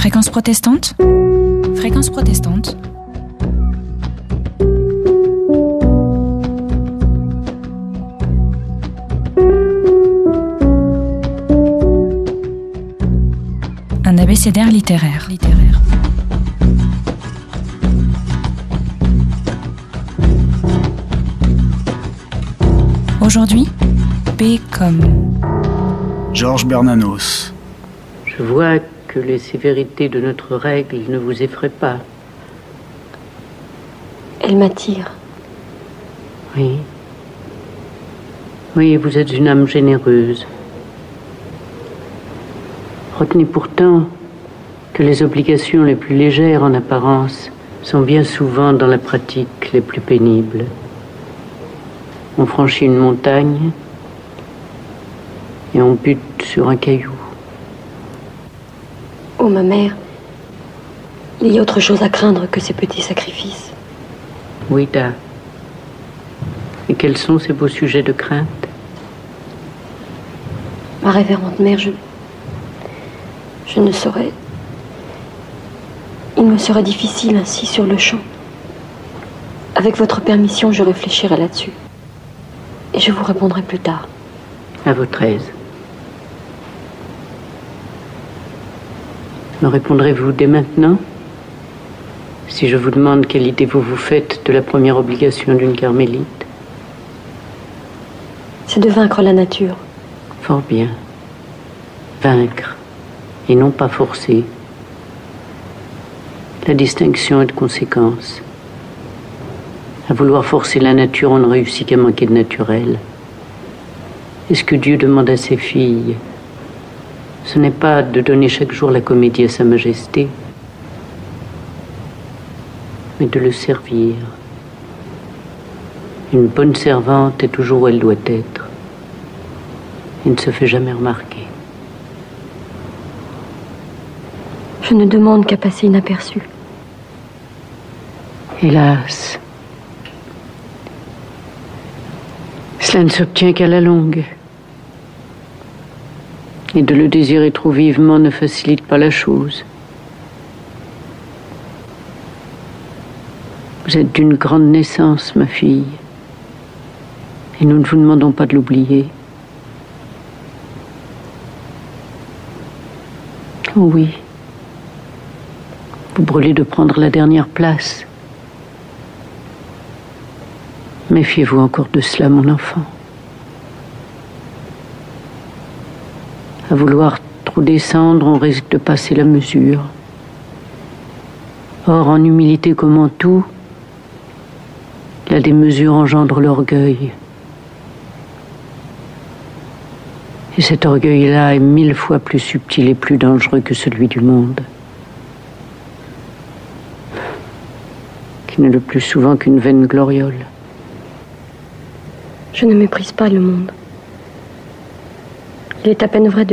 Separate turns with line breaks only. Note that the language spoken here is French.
Fréquence protestante. Fréquence protestante. Un abécédaire littéraire. Aujourd'hui, P comme
Georges Bernanos.
Je vois que les sévérités de notre règle ne vous effraient pas.
Elle m'attire.
Oui. Oui, vous êtes une âme généreuse. Retenez pourtant que les obligations les plus légères en apparence sont bien souvent dans la pratique les plus pénibles. On franchit une montagne et on bute sur un caillou.
Oh, ma mère, il y a autre chose à craindre que ces petits sacrifices.
Oui, Da. Et quels sont ces beaux sujets de crainte?
Ma révérende mère, je ne saurais... Il me serait difficile ainsi sur le champ. Avec votre permission, je réfléchirai là-dessus. Et je vous répondrai plus tard.
À votre aise. Me répondrez-vous dès maintenant? Si je vous demande quelle idée vous vous faites de la première obligation d'une carmélite?
C'est de vaincre la nature.
Fort bien. Vaincre, et non pas forcer. La distinction est de conséquence. À vouloir forcer la nature, on ne réussit qu'à manquer de naturel. Et ce que Dieu demande à ses filles, ce n'est pas de donner chaque jour la comédie à Sa Majesté, mais de le servir. Une bonne servante est toujours où elle doit être et ne se fait jamais remarquer.
Je ne demande qu'à passer inaperçu.
Hélas, cela ne s'obtient qu'à la longue. Et de le désirer trop vivement ne facilite pas la chose. Vous êtes d'une grande naissance, ma fille. Et nous ne vous demandons pas de l'oublier. Oh oui. Vous brûlez de prendre la dernière place. Méfiez-vous encore de cela, mon enfant. À vouloir trop descendre, on risque de passer la mesure. Or, en humilité comme en tout, la démesure engendre l'orgueil. Et cet orgueil-là est 1000 fois plus subtil et plus dangereux que celui du monde, qui n'est le plus souvent qu'une vaine gloriole.
Je ne méprise pas le monde. Il est à peine vrai de